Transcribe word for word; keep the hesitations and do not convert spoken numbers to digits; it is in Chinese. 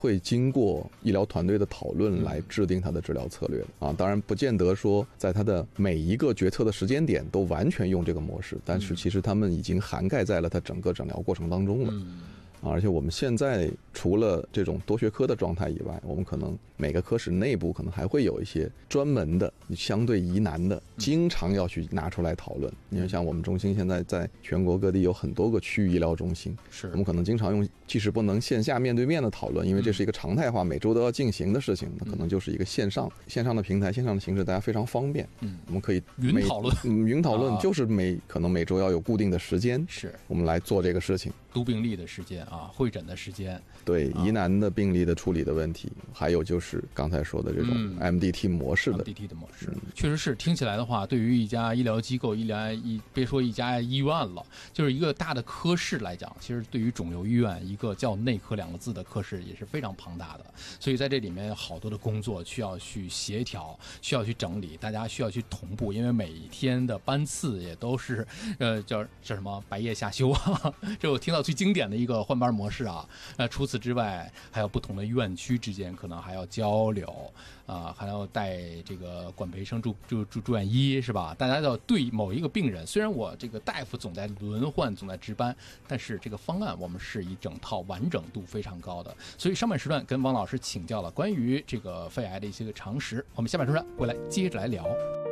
会经过医疗团队的讨论来制定他的治疗策略的啊。当然不见得说在他的每一个决策的时间点都完全用这个模式，但是其实他们已经涵盖在了他整个诊疗过程当中了。啊，而且我们现在除了这种多学科的状态以外，我们可能每个科室内部可能还会有一些专门的相对疑难的，经常要去拿出来讨论。因为像我们中心现在在全国各地有很多个区域医疗中心， 是我们可能经常用，即使不能线下面对面的讨论，因为这是一个常态化每周都要进行的事情，那可能就是一个线上线上的平台，线上的形式，大家非常方便。嗯，我们可以云讨论， 嗯，云讨论就是每可能每周要有固定的时间， 是我们来做这个事情， 读病历的时间啊，会诊的时间， 对疑难的病例的处理的问题，还有就是刚才说的这种 M D T 模式的 M D T 的模式，确实是听起来的话，对于一家医疗机构、医疗一别说一家医院了，就是一个大的科室来讲，其实对于肿瘤医院一个叫内科两个字的科室也是非常庞大的，所以在这里面好多的工作需要去协调，需要去整理，大家需要去同步，因为每天的班次也都是呃叫叫什么白夜下修啊，这我听到最经典的一个换班模式啊。呃，除此之外，还有不同的院区之间可能还要交流啊、呃，还要带这个管培生住住住住院医是吧？大家要对某一个病人，虽然我这个大夫总在轮换，总在值班，但是这个方案我们是一整套完整度非常高的。所以上半时段跟王老师请教了关于这个肺癌的一些个常识，我们下半时段回来接着来聊。